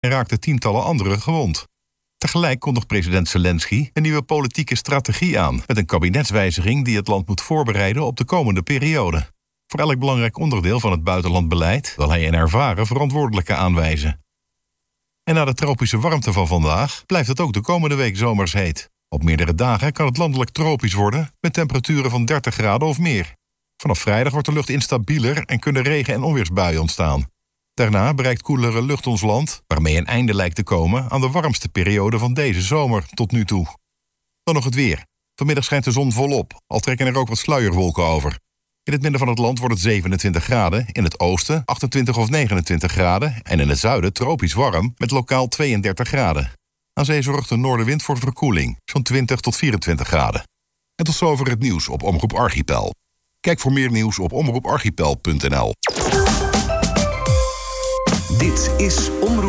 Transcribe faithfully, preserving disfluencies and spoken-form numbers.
en raakten tientallen anderen gewond. Tegelijk kondigt president Zelensky een nieuwe politieke strategie aan, met een kabinetswijziging die het land moet voorbereiden op de komende periode. Voor elk belangrijk onderdeel van het buitenlandbeleid wil hij een ervaren verantwoordelijke aanwijzen. En na de tropische warmte van vandaag blijft het ook de komende week zomers heet. Op meerdere dagen kan het landelijk tropisch worden met temperaturen van dertig graden of meer. Vanaf vrijdag wordt de lucht instabieler en kunnen regen- en onweersbuien ontstaan. Daarna bereikt koelere lucht ons land, waarmee een einde lijkt te komen aan de warmste periode van deze zomer tot nu toe. Dan nog het weer. Vanmiddag schijnt de zon volop, al trekken er ook wat sluierwolken over. In het midden van het land wordt het zevenentwintig graden, in het oosten achtentwintig of negenentwintig graden en in het zuiden tropisch warm met lokaal tweeëndertig graden. Aan zee zorgt de noordenwind voor verkoeling, zo'n twintig tot vierentwintig graden. En tot zover het nieuws op Omroep Archipel. Kijk voor meer nieuws op omroep archipel punt n l. Dit is Omroep